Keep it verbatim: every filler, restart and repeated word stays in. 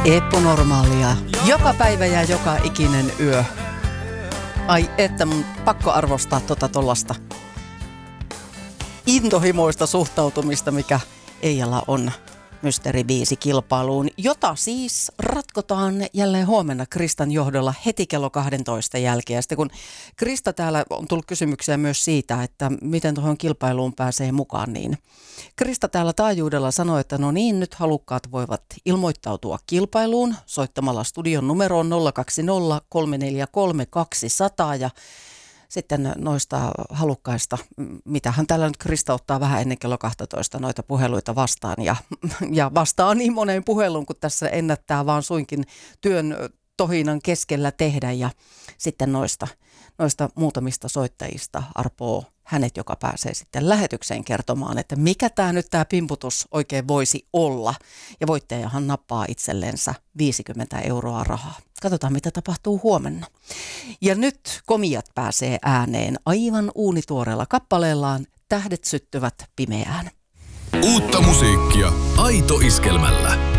Epänormaalia. Joka päivä ja joka ikinen yö. Ai että mun pakko arvostaa tota tollasta intohimoista suhtautumista, mikä Eijalla on mysteeribiisikilpailuun, jota siis ratkotaan jälleen huomenna Kristan johdolla heti kello kaksitoista jälkeen. Ja sitten kun Krista täällä on tullut kysymyksiä myös siitä, että miten tuohon kilpailuun pääsee mukaan, niin Krista täällä taajuudella sanoi, että no niin, nyt halukkaat voivat ilmoittautua kilpailuun soittamalla studion numeroon nolla kaksi nolla kolme neljä kolme kaksi nolla nolla ja sitten noista halukkaista, mitähän täällä nyt Krista ottaa vähän ennen kello kaksitoista noita puheluita vastaan ja, ja vastaa niin moneen puheluun, kun tässä ennättää vaan suinkin työn tohinan keskellä tehdä ja sitten noista, noista muutamista soittajista arpoo hänet, joka pääsee sitten lähetykseen kertomaan, että mikä tämä nyt tämä pimputus oikein voisi olla. Ja voittajahan nappaa itsellensä viisikymmentä euroa rahaa. Katsotaan, mitä tapahtuu huomenna. Ja nyt komiat pääsee ääneen aivan uunituoreella kappaleellaan Tähdet syttyvät pimeään. Uutta musiikkia Aito Iskelmällä.